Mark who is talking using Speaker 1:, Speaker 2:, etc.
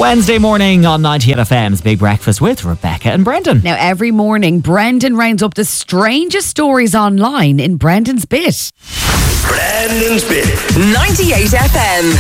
Speaker 1: Wednesday morning on 98 FM's Big Breakfast with Rebecca and Brendan.
Speaker 2: Now, every morning, Brendan rounds up the strangest stories online in Brendan's Bit.
Speaker 3: Brendan's Bit.
Speaker 4: 98 FM.